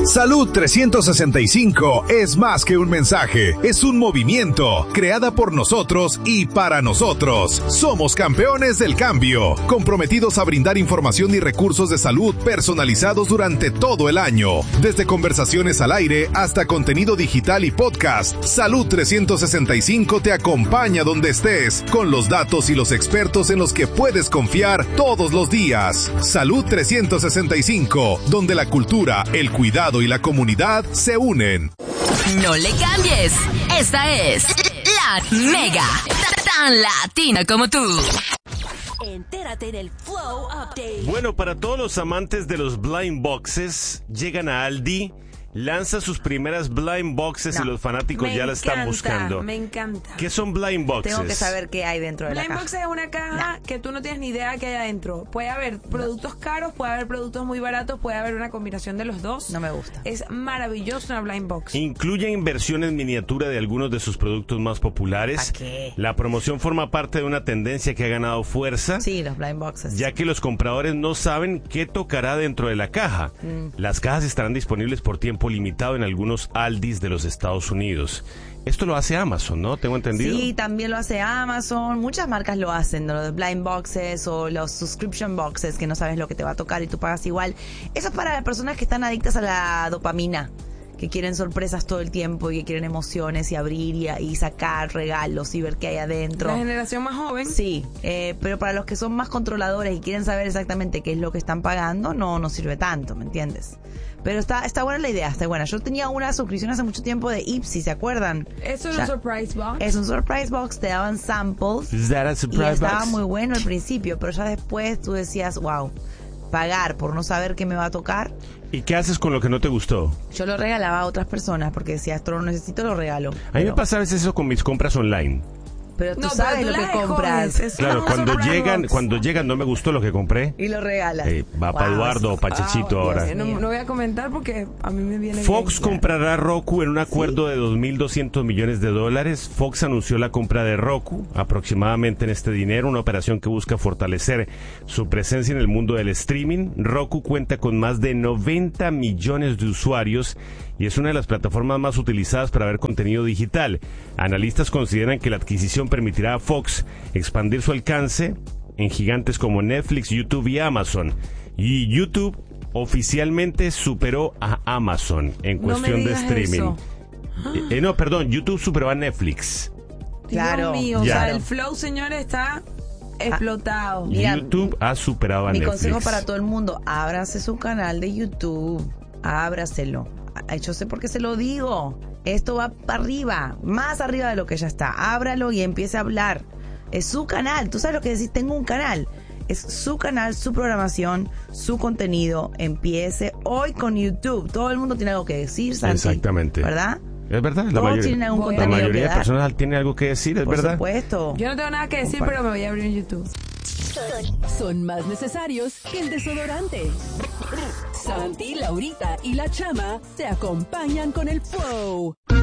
Salud 365 es más que un mensaje, es un movimiento, creada por nosotros y para nosotros. Somos campeones del cambio, comprometidos a brindar información y recursos de salud personalizados durante todo el año. Desde conversaciones al aire hasta contenido digital y podcast, Salud 365 te acompaña donde estés, con los datos y los expertos en los que puedes confiar todos los días. Salud 365, donde la cultura, el cuidado y la comunidad se unen. No le cambies. Esta es La Mega, tan latina como tú. Entérate del Flow Update. Bueno, para todos los amantes de los blind boxes, llegan a Aldi, lanza sus primeras blind boxes y los fanáticos ya la están buscando. Me encanta. ¿Qué son blind boxes? Tengo que saber qué hay dentro de la Blind caja. box es una caja que tú no tienes ni idea que hay adentro. Puede haber productos caros, puede haber productos muy baratos, puede haber una combinación de los dos. No me gusta. Es maravilloso una blind box. Incluyen versiones miniatura de algunos de sus productos más populares. ¿Para qué? La promoción forma parte de una tendencia que ha ganado fuerza. Sí, los blind boxes. Ya que los compradores no saben qué tocará dentro de la caja. Las cajas estarán disponibles por tiempo limitado en algunos Aldis de los Estados Unidos. Esto lo hace Amazon, ¿no? ¿Tengo entendido? Sí, también lo hace Amazon. Muchas marcas lo hacen, ¿no? Los blind boxes o los subscription boxes, que no sabes lo que te va a tocar y tú pagas igual. Eso es para las personas que están adictas a la dopamina, que quieren sorpresas todo el tiempo y que quieren emociones y abrir y sacar regalos y ver qué hay adentro. La generación más joven. Sí, pero para los que son más controladores y quieren saber exactamente qué es lo que están pagando, no sirve tanto, ¿me entiendes? Pero está buena la idea, está buena. Yo tenía una suscripción hace mucho tiempo de Ipsy, ¿se acuerdan? Eso es un surprise box. Es un surprise box, te daban samples. ¿Es that a surprise y estaba box? muy bueno al principio, pero ya después tú decías, wow, pagar por no saber qué me va a tocar. ¿Y qué haces con lo que no te gustó? Yo lo regalaba a otras personas porque decía, esto lo necesito, lo regalo. A mí me pasa a veces eso con mis compras online. Pero tú No, sabes pero tú lo que las compras. escoges. Es Claro, un cuando surprise box. llegan no me gustó lo que compré. Y lo regalas. Va para Eduardo o para Chechito ahora. Dios mío. No voy a comentar porque a mí me viene Fox bien. comprará Roku en un acuerdo de $2.200 millones. Fox anunció la compra de Roku, aproximadamente en este dinero, una operación que busca fortalecer su presencia en el mundo del streaming. Roku cuenta con más de 90 millones de usuarios y es una de las plataformas más utilizadas para ver contenido digital. Analistas consideran que la adquisición permitirá a Fox expandir su alcance en gigantes como Netflix, YouTube y Amazon. Y YouTube oficialmente superó a Amazon en No me cuestión de digas streaming. eso. YouTube superó a Netflix. Claro. Dios mío, Ya. o sea, el flow, señores, está explotado. Mira, YouTube ha superado a mi Netflix. consejo para todo el mundo, ábrase su canal de YouTube, ábraselo. Yo sé por qué se lo digo. Esto va para arriba, más arriba de lo que ya está. Ábralo y empiece a hablar. Es su canal. Tú sabes lo que decís, tengo un canal. Es su canal, su programación, su contenido. Empiece hoy con YouTube. Todo el mundo tiene algo que decir, Santi. Exactamente. ¿Verdad? Es verdad, Todos tienen algún la contenido mayoría que de dar. personas tienen algo que decir, es Por verdad. supuesto. Yo no tengo nada que decir, pero me voy a abrir en YouTube. Son más necesarios que el desodorante. Santi, Laurita y la Chama te acompañan con el Flow.